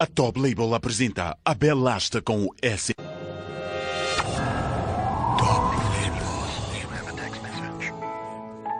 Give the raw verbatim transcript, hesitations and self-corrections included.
A Top Label apresenta a Bela Asta com o S.